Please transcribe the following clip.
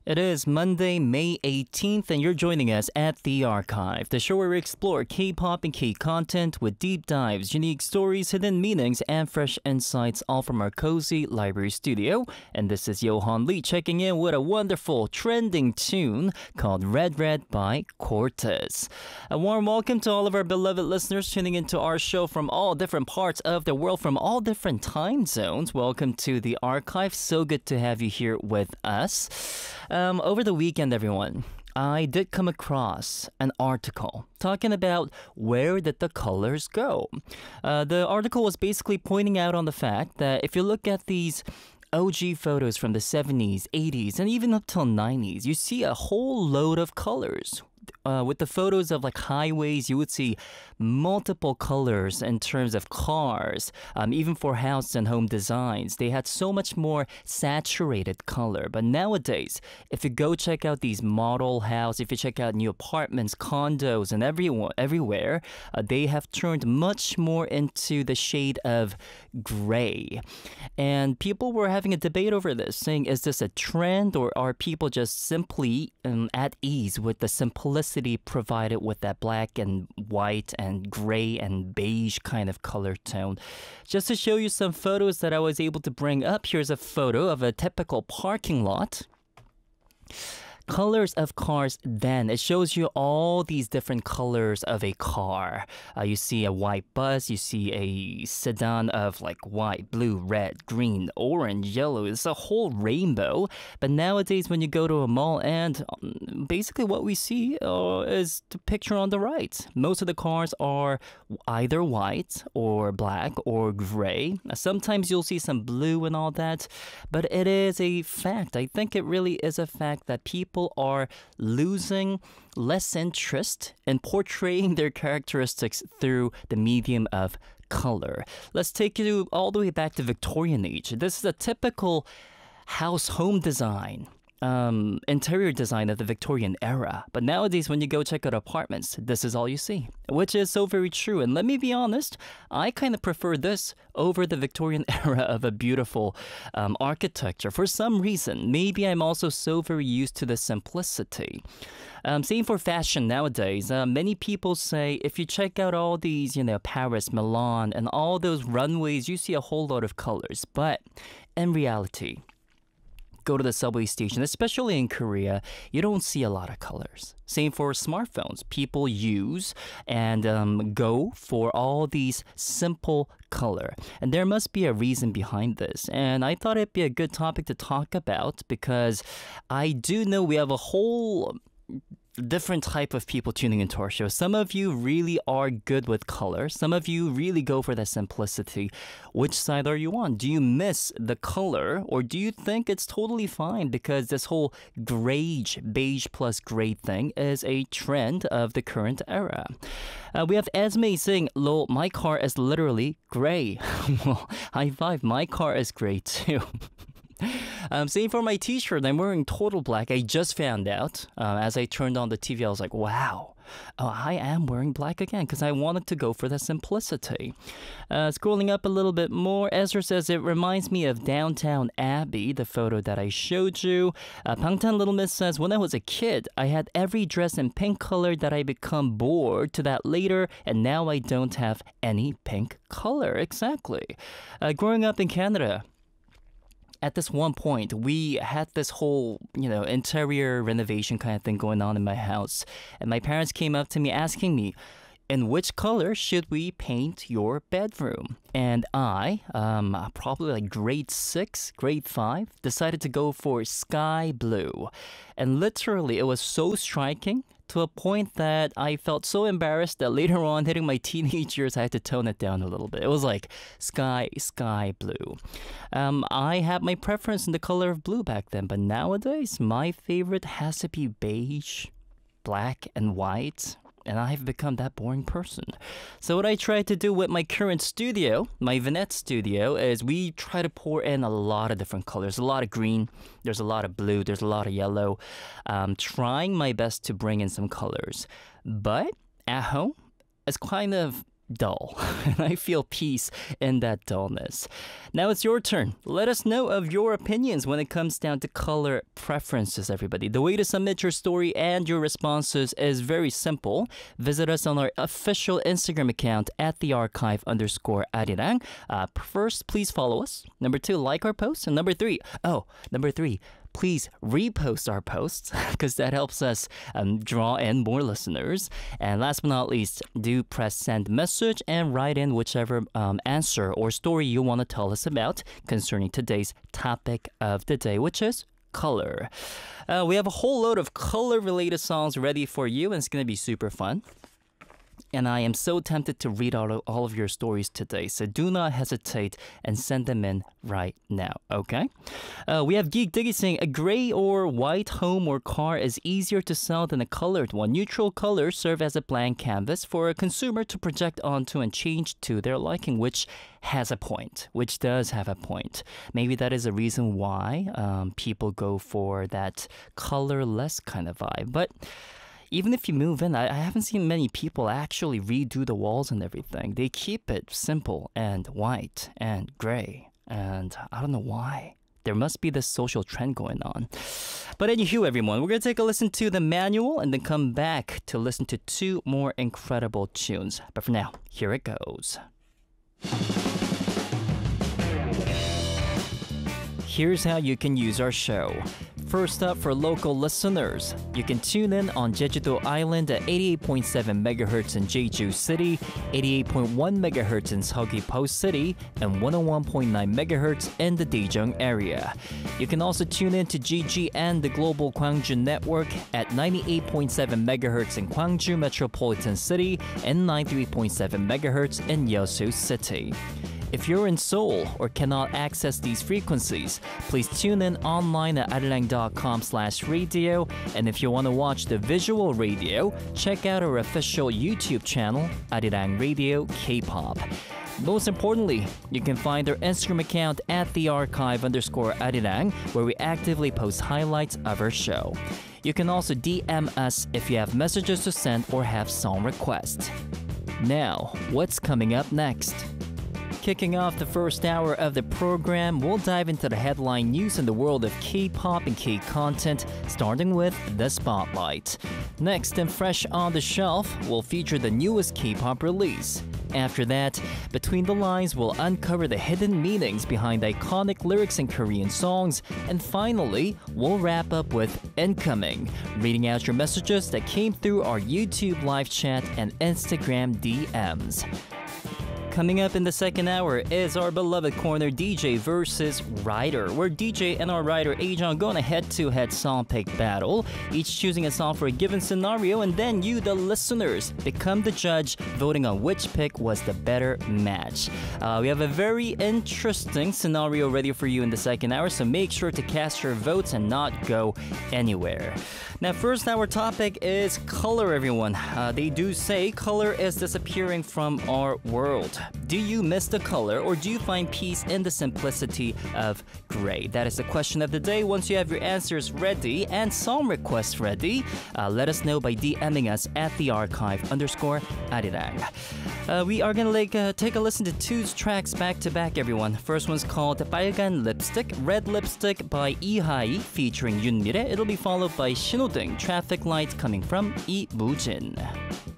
It is Monday, May 18th, and you're joining us at The Archive, the show where we explore K-pop and K-content with deep dives, unique stories, hidden meanings, and fresh insights, all from our cozy library studio. And this is Johan Lee checking in with a wonderful, trending tune called Red Red by Cortez. A warm welcome to all of our beloved listeners tuning into our show from all different parts of the world, from all different time zones. Welcome to The Archive. So good to have you here with us. Over the weekend, everyone, I did come across an article talking about where did the colors go. The article was basically pointing out on the fact that if you look at these OG photos from the 70s, 80s, and even up till 90s, you see a whole load of colors. With the photos of like highways, you would see multiple colors in terms of cars, even for house and home designs. They had so much more saturated color. But nowadays, if you go check out these model houses, if you check out new apartments, condos, and everywhere, they have turned much more into the shade of gray. And people were having a debate over this, saying, is this a trend, or are people just simply at ease with the simplicity provided with that black and white and gray and beige kind of color tone? Just to show you some photos that I was able to bring up, here's a photo of a typical parking lot. Colors of cars then. It shows you all these different colors of a car. You see a white bus, you see a sedan of like white, blue, red, green, orange, yellow. It's a whole rainbow. But nowadays when you go to a mall, and basically what we see is the picture on the right. Most of the cars are either white or black or gray. Sometimes you'll see some blue and all that. But it is a fact. I think it really is a fact that people are losing less interest in portraying their characteristics through the medium of color. Let's take you all the way back to Victorian age. This is a typical home design. Interior design of the Victorian era. But nowadays, when you go check out apartments, this is all you see, which is so very true. And let me be honest, I kind of prefer this over the Victorian era of a beautiful architecture. For some reason, maybe I'm also so very used to the simplicity. Same for fashion nowadays. Many people say if you check out all these, Paris, Milan, and all those runways, you see a whole lot of colors. But in reality, go to the subway station, especially in Korea, you don't see a lot of colors. Same for smartphones. People use and go for all these simple color. And there must be a reason behind this. And I thought it'd be a good topic to talk about because I do know we have a whole different type of people tuning into our show. Some of you really are good with color. Some of you really go for the simplicity. Which side are you on? Do you miss the color, or do you think it's totally fine because this whole beige plus gray thing is a trend of the current era? We have Esme saying, lol, my car is literally gray. Well, high five, my car is gray too. Same for my t-shirt. I'm wearing total black. I just found out as I turned on the TV. I was like, wow, I am wearing black again because I wanted to go for the simplicity. Scrolling up a little bit more, Ezra says it reminds me of Downtown Abbey, the photo that I showed you. Bangtan Little Miss says, when I was a kid, I had every dress in pink color that I become bored to that later, and now I don't have any pink color. Exactly. Growing up in Canada, at this one point, we had this whole, interior renovation kind of thing going on in my house. And my parents came up to me asking me, in which color should we paint your bedroom? And I, probably like grade 6, grade 5, decided to go for sky blue. And literally, it was so striking to a point that I felt so embarrassed that later on, hitting my teenage years, I had to tone it down a little bit. It was like sky blue. I had my preference in the color of blue back then, but nowadays, my favorite has to be beige, black, and white. And I've become that boring person. So what I try to do with my current studio, my Vinette studio, is we try to pour in a lot of different colors. A lot of green, there's a lot of blue, there's a lot of yellow. Trying my best to bring in some colors. But at home, it's kind of dull. And I feel peace in that dullness. Now it's your turn. Let us know of your opinions when it comes down to color preferences, everybody. The way to submit your story and your responses is very simple. Visit us on our official Instagram account at @thearchive_arirang. First, please follow us. Number 2, like our posts. And number 3, please repost our posts because that helps us draw in more listeners. And last but not least, do press send message and write in whichever answer or story you want to tell us about concerning today's topic of the day, which is color. We have a whole load of color-related songs ready for you, and it's going to be super fun. And I am so tempted to read out all of your stories today, so do not hesitate and send them in right now, okay? We have Geek Diggy saying, a gray or white home or car is easier to sell than a colored one. Neutral colors serve as a blank canvas for a consumer to project onto and change to their liking, which has a point, which does have a point. Maybe that is a reason why people go for that colorless kind of vibe, but even if you move in, I haven't seen many people actually redo the walls and everything. They keep it simple and white and gray. And I don't know why. There must be this social trend going on. But anywho, everyone, we're going to take a listen to the manual and then come back to listen to 2 more incredible tunes. But for now, here it goes. Here's how you can use our show. First up, for local listeners, you can tune in on Jeju-do Island at 88.7 MHz in Jeju City, 88.1 MHz in Seogwipo City, and 101.9 MHz in the Daejeong area. You can also tune in to GG and the Global Gwangju Network at 98.7 MHz in Gwangju Metropolitan City and 93.7 MHz in Yeosu City. If you're in Seoul or cannot access these frequencies, please tune in online at arirang.com/radio. And if you want to watch the visual radio, check out our official YouTube channel, Arirang Radio K-pop. Most importantly, you can find our Instagram account at @thearchive_arirang, where we actively post highlights of our show. You can also DM us if you have messages to send or have song requests. Now, what's coming up next? Kicking off the first hour of the program, we'll dive into the headline news in the world of K-pop and K-content, starting with The Spotlight. Next, and fresh on the shelf, we'll feature the newest K-pop release. After that, Between the Lines will uncover the hidden meanings behind iconic lyrics in Korean songs. And finally, we'll wrap up with Incoming, reading out your messages that came through our YouTube live chat and Instagram DMs. Coming up in the second hour is our beloved corner DJ versus Writer, where DJ and our writer Ajon go on a head-to-head song pick battle, each choosing a song for a given scenario, and then you, the listeners, become the judge, voting on which pick was the better match. We have a very interesting scenario ready for you in the second hour, so make sure to cast your votes and not go anywhere. Now, first, our topic is color, everyone. They do say color is disappearing from our world. Do you miss the color, or do you find peace in the simplicity of gray? That is the question of the day. Once you have your answers ready and song requests ready, let us know by DMing us at @thearchive_arirang. We are gonna take a listen to 2 tracks back to back, everyone. First one's called 빨간 Lipstick, Red Lipstick by Ihai featuring Yoonmire. It'll be followed by 신호등, Traffic Light, coming from Lee Moo-jin.